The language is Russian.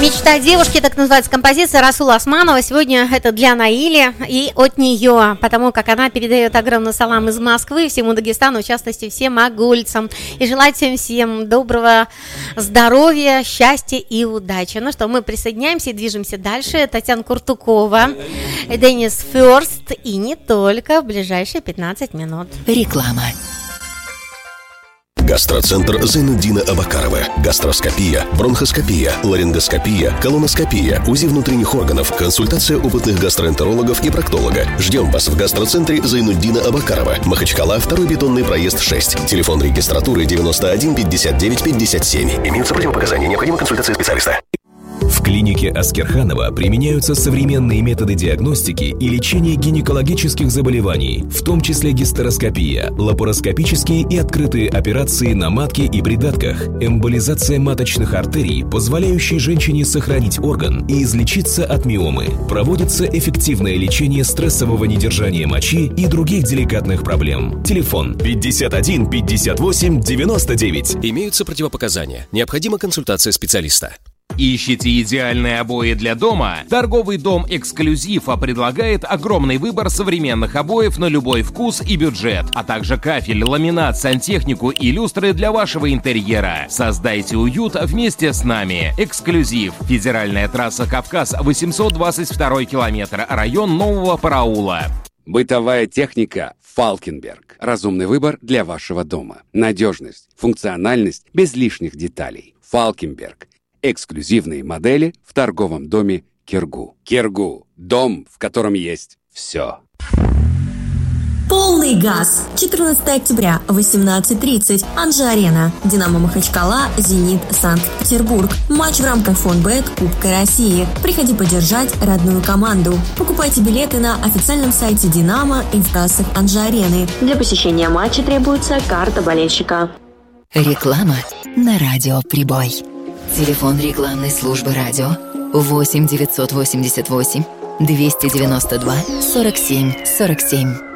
«Мечта девушки», так называется композиция Расула Османова. Сегодня это для Наили и от нее, потому как она передает огромный салам из Москвы всему Дагестану, в частности всем огульцам. И желает всем доброго здоровья, счастья и удачи. Ну что, мы присоединяемся и движемся дальше. Татьяна Куртукова, Денис Фёрст и не только в ближайшие 15 минут. Реклама. Гастроцентр Зайнуддина Абакарова. Гастроскопия, бронхоскопия, ларингоскопия, колоноскопия, УЗИ внутренних органов, консультация опытных гастроэнтерологов и проктолога. Ждем вас в гастроцентре Зайнуддина Абакарова. Махачкала, 2-й бетонный проезд 6. Телефон регистратуры 91 59 57. Имеются противопоказания. Необходима консультация специалиста. В клинике Аскерханова применяются современные методы диагностики и лечения гинекологических заболеваний, в том числе гистероскопия, лапароскопические и открытые операции на матке и придатках, эмболизация маточных артерий, позволяющие женщине сохранить орган и излечиться от миомы. Проводится эффективное лечение стрессового недержания мочи и других деликатных проблем. Телефон 51 58 99. Имеются противопоказания. Необходима консультация специалиста. Ищите идеальные обои для дома? Торговый дом «Эксклюзив» предлагает огромный выбор современных обоев на любой вкус и бюджет, а также кафель, ламинат, сантехнику и люстры для вашего интерьера. Создайте уют вместе с нами. «Эксклюзив». Федеральная трасса «Кавказ», 822 километр, район Нового Параула. Бытовая техника «Фалкенберг». Разумный выбор для вашего дома. Надежность, функциональность без лишних деталей. «Фалкенберг». Эксклюзивные модели в торговом доме «Киргу». «Киргу» – дом, в котором есть все. Полный газ. 14 октября, 18:30. Анжи-Арена. «Динамо» Махачкала, «Зенит» Санкт-Петербург. Матч в рамках Фонбет Кубка России. Приходи поддержать родную команду. Покупайте билеты на официальном сайте «Динамо» и в кассах Анжи-Арены. Для посещения матча требуется карта болельщика. Реклама на радио «Прибой». Телефон рекламной службы радио 8 988 292 47 47.